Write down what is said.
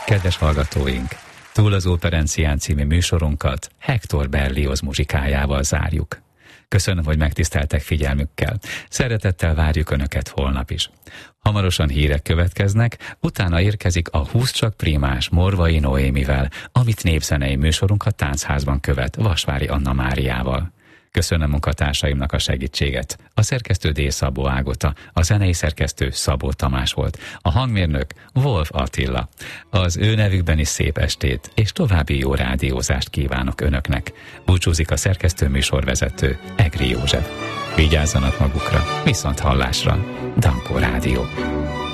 Kedves hallgatóink, Túl az Operencián című műsorunkat Hector Berlioz muzsikájával zárjuk. Köszönöm, hogy megtiszteltek figyelmükkel. Szeretettel várjuk Önöket holnap is. Hamarosan hírek következnek, utána érkezik a 20 csak primás Morvai Noémivel, amit népzenei műsorunk a Táncházban követ Vasvári Anna Máriával. Köszönöm munkatársaimnak a segítséget. A szerkesztő D. Szabó Ágota, a zenei szerkesztő Szabó Tamás volt, a hangmérnök Wolf Attila. Az ő nevükben is szép estét és további jó rádiózást kívánok Önöknek. Búcsúzik a szerkesztő műsorvezető Egri József. Vigyázzanak magukra, viszont hallásra. Dankó Rádió.